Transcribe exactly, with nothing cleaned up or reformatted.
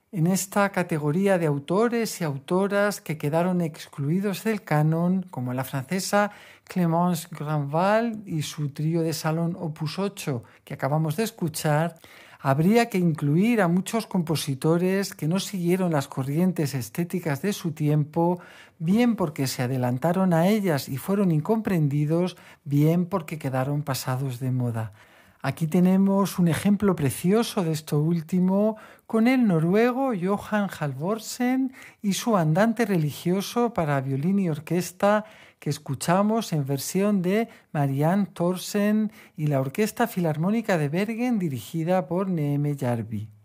En esta categoría de autores y autoras que quedaron excluidos del canon, como la francesa Clémence Granval y su trío de salón Opus ocho que acabamos de escuchar, habría que incluir a muchos compositores que no siguieron las corrientes estéticas de su tiempo, bien porque se adelantaron a ellas y fueron incomprendidos, bien porque quedaron pasados de moda. Aquí tenemos un ejemplo precioso de esto último con el noruego Johan Halvorsen y su andante religioso para violín y orquesta que escuchamos en versión de Marianne Thorsen y la Orquesta Filarmónica de Bergen dirigida por Neeme Järvi.